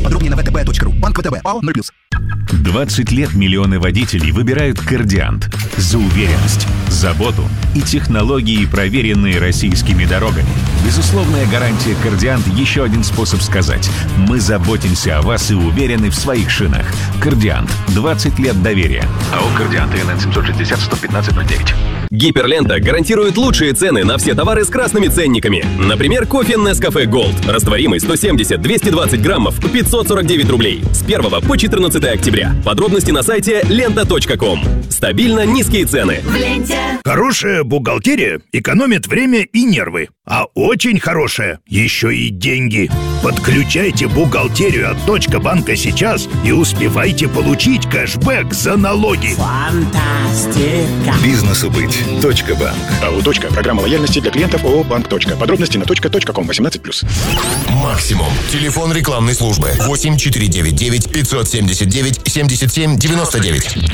Подробнее на vtb.ru. Банк ВТБ. ОАО 0+. 20 лет миллионы водителей выбирают Кордиант за уверенность, заботу и технологии, проверенные российскими дорогами. Безусловная гарантия Кордиант – еще один способ сказать: мы заботимся о вас и уверены в своих шинах. Кордиант. 20 лет доверия. АО «Кордиант», ИНН 760-115-09. Гиперлента гарантирует лучшие цены на все товары с красными ценниками. Например, кофе Nescafe Gold. Растворимый 170-220 граммов, 549 рублей. С 1 по 14 октября. Подробности на сайте лента.ком. Стабильно низкие цены. В ленте. Хорошая бухгалтерия экономит время и нервы. А очень хорошая еще и деньги. Подключайте бухгалтерию от Точка.банка сейчас и успевайте получить кэшбэк за налоги. Фантастика. Бизнесу быть. Точка.банк. АО «Точка». Программа лояльности для клиентов ООО «Банк Точка». Подробности на точка.ком 18+. Максимум. Телефон рекламной службы 8 499 579 77 99.